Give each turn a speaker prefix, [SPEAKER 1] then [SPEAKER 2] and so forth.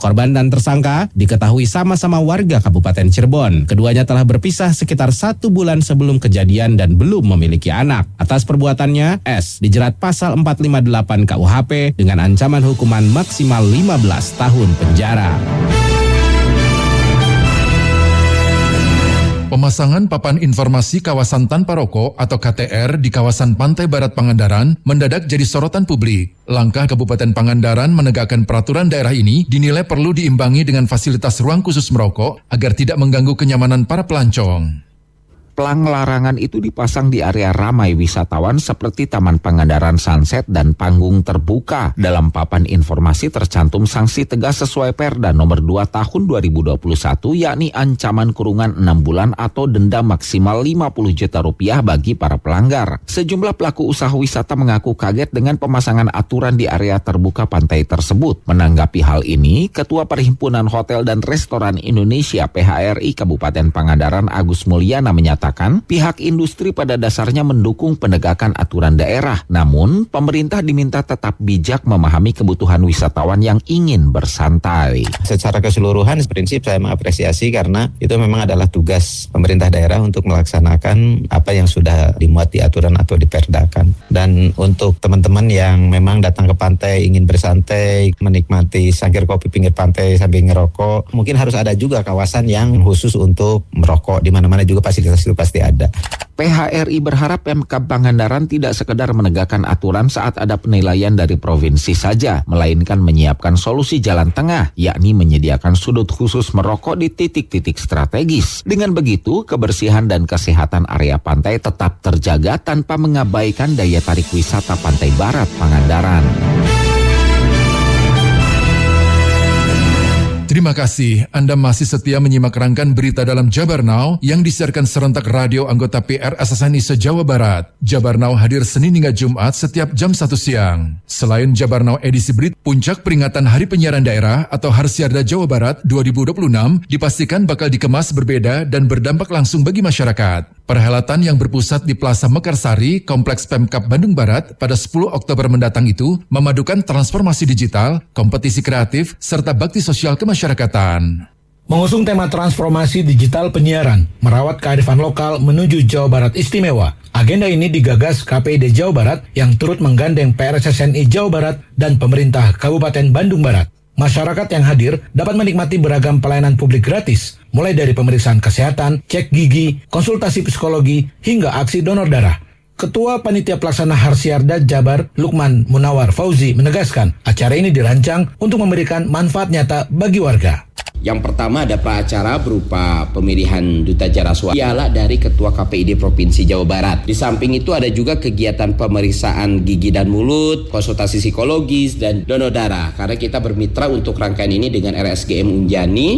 [SPEAKER 1] Korban dan tersangka diketahui sama-sama warga Kabupaten Cirebon. Keduanya telah berpisah sekitar 1 bulan sebelum kejadian dan belum memiliki anak. Atas perbuatannya, S dijerat pasal 458 KUHP dengan ancaman hukuman maksimal 15 tahun penjara.
[SPEAKER 2] Pemasangan papan informasi kawasan tanpa rokok atau KTR di kawasan Pantai Barat Pangandaran mendadak jadi sorotan publik. Langkah Kabupaten Pangandaran menegakkan peraturan daerah ini dinilai perlu diimbangi dengan fasilitas ruang khusus merokok agar tidak mengganggu kenyamanan para pelancong.
[SPEAKER 3] Pelang larangan itu dipasang di area ramai wisatawan seperti Taman Pangandaran Sunset dan panggung terbuka. Dalam papan informasi tercantum sanksi tegas sesuai Perda nomor 2 tahun 2021 yakni ancaman kurungan 6 bulan atau denda maksimal 50 juta rupiah bagi para pelanggar. Sejumlah pelaku usaha wisata mengaku kaget dengan pemasangan aturan di area terbuka pantai tersebut. Menanggapi hal ini, Ketua Perhimpunan Hotel dan Restoran Indonesia PHRI Kabupaten Pangandaran Agus Mulyana menyatakan pihak industri pada dasarnya mendukung penegakan aturan daerah. Namun, pemerintah diminta tetap bijak memahami kebutuhan wisatawan yang ingin bersantai.
[SPEAKER 4] Secara keseluruhan, prinsip saya mengapresiasi karena itu memang adalah tugas pemerintah daerah untuk melaksanakan apa yang sudah dimuat di aturan atau diperdakan. Dan untuk teman-teman yang memang datang ke pantai ingin bersantai, menikmati cangkir kopi pinggir pantai sambil ngerokok, mungkin harus ada juga kawasan yang khusus untuk merokok, di mana-mana juga fasilitas itu pasti ada.
[SPEAKER 3] PHRI berharap Pemkab Pangandaran tidak sekedar menegakkan aturan saat ada penilaian dari provinsi saja, melainkan menyiapkan solusi jalan tengah, yakni menyediakan sudut khusus merokok di titik-titik strategis. Dengan begitu, kebersihan dan kesehatan area pantai tetap terjaga tanpa mengabaikan daya tarik wisata Pantai Barat Pangandaran.
[SPEAKER 2] Terima kasih Anda masih setia menyimak rangkaian berita dalam Jabar Now yang disiarkan serentak radio anggota PR SSNI se-Jawa Barat. Jabar Now hadir Senin hingga Jumat setiap jam 1 siang. Selain Jabar Now edisi berita, puncak peringatan Hari Penyiaran Daerah atau Harsiarda Jawa Barat 2026 dipastikan bakal dikemas berbeda dan berdampak langsung bagi masyarakat. Perhelatan yang berpusat di Plaza Mekarsari, Kompleks Pemkab Bandung Barat pada 10 Oktober mendatang itu memadukan transformasi digital, kompetisi kreatif, serta bakti sosial kemasyarakatan.
[SPEAKER 5] Mengusung tema transformasi digital penyiaran, merawat kearifan lokal menuju Jawa Barat Istimewa. Agenda ini digagas KPID Jawa Barat yang turut menggandeng PRSSNI Jawa Barat dan pemerintah Kabupaten Bandung Barat. Masyarakat yang hadir dapat menikmati beragam pelayanan publik gratis, mulai dari pemeriksaan kesehatan, cek gigi, konsultasi psikologi, hingga aksi donor darah. Ketua Panitia Pelaksana Harsiarda Jabar, Lukman Munawar Fauzi, menegaskan acara ini dirancang untuk memberikan manfaat nyata bagi warga.
[SPEAKER 6] Yang pertama ada praacara berupa pemilihan duta jaraswa ialah dari Ketua KPID Provinsi Jawa Barat. Di samping itu ada juga kegiatan pemeriksaan gigi dan mulut, konsultasi psikologis, dan donor darah. Karena kita bermitra untuk rangkaian ini dengan RSGM Unjani.